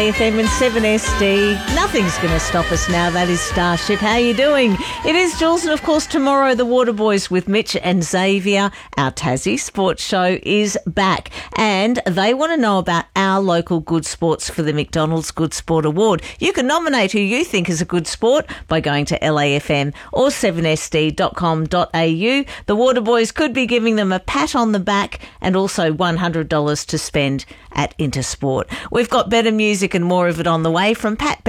FM and 7SD. Nothing's going to stop us now. That is Starship. How are you doing? It is Jules, and of course tomorrow the Waterboys with Mitch and Xavier. Our Tassie Sports Show is back, and they want to know about our local good sports for the McDonald's Good Sport Award. You can nominate who you think is a good sport by going to LAFM or 7sd.com.au. The Waterboys could be giving them a pat on the back and also $100 to spend at Intersport. We've got better music and more of it on the way from Pat